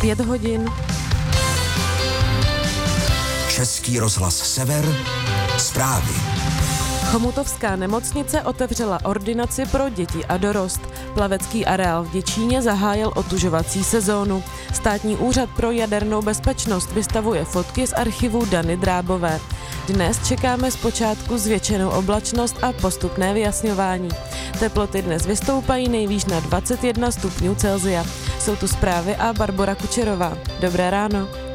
5 hodin. Český rozhlas Sever, zprávy. Chomutovská nemocnice otevřela ordinaci pro děti a dorost. Plavecký areál v Děčíně zahájil otužovací sezónu. Státní úřad pro jadernou bezpečnost vystavuje fotky z archivu Dany Drábové. Dnes čekáme zpočátku zvětšenou oblačnost a postupné vyjasňování. Teploty dnes vystoupají nejvýš na 21 stupňů Celsia. Jsou tu zprávy a Barbora Kučerová. Dobré ráno.